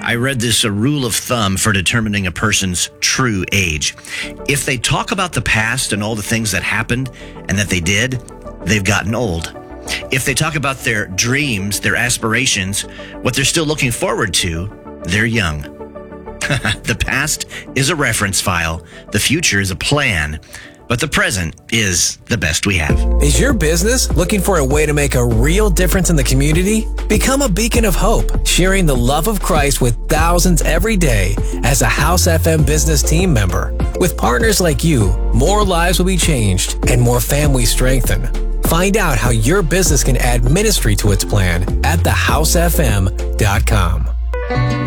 I read this rule of thumb for determining a person's true age. If they talk about the past and all the things that happened and that they did, they've gotten old. If they talk about their dreams, their aspirations, what they're still looking forward to, they're young. The past is a reference file. The future is a plan. But the present is the best we have. Is your business looking for a way to make a real difference in the community? Become a beacon of hope, sharing the love of Christ with thousands every day as a House FM business team member. With partners like you, more lives will be changed and more families strengthened. Find out how your business can add ministry to its plan at thehousefm.com.